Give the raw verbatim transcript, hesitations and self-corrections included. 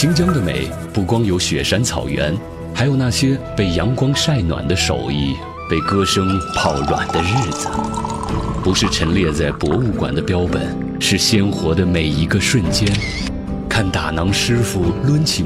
新疆的美不光有雪山草原，还有那些被阳光晒暖的手艺，被歌声泡软的日子。不是陈列在博物馆的标本，是鲜活的每一个瞬间。看打囊师傅抡起